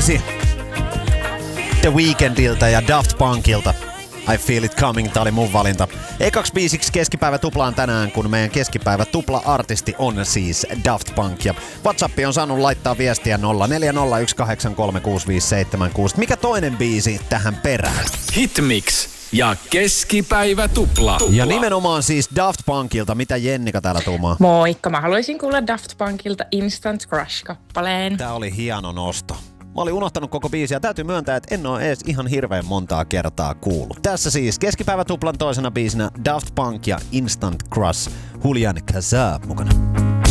biisi The Weekndiltä ja Daft Punkilta. I Feel It Coming, tää oli mun valinta. Ekaksi biisiksi keskipäivä tuplaan tänään, kun meidän keskipäivä tupla-artisti on siis Daft Punk. Ja WhatsApp on saanut laittaa viestiä 0401836576. Mikä toinen biisi tähän perään? Hitmix ja keskipäivä tupla. Ja nimenomaan siis Daft Punkilta. Mitä Jennika täällä tuumaa? Moikka, mä haluaisin kuulla Daft Punkilta Instant Crush-kappaleen. Tää oli hieno nosto. Mä olin unohtanut koko biisiä. Täytyy myöntää, että en oo edes ihan hirveän montaa kertaa kuullut. Tässä siis keskipäivä tuplan toisena biisinä Daft Punk ja Instant Crush. Julian Casab mukana.